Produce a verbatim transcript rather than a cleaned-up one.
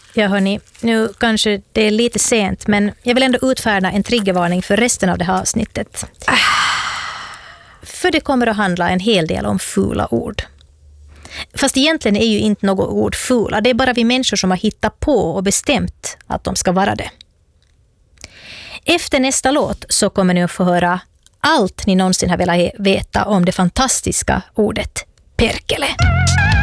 Ja hörni, nu kanske det är lite sent, men jag vill ändå utfärda en triggervarning för resten av det här avsnittet. Ah. För det kommer att handla en hel del om fula ord. Fast egentligen är ju inte något ord fula. Det är bara vi människor som har hittat på och bestämt att de ska vara det. Efter nästa låt så kommer ni att få höra allt ni någonsin har velat veta om det fantastiska ordet perkele.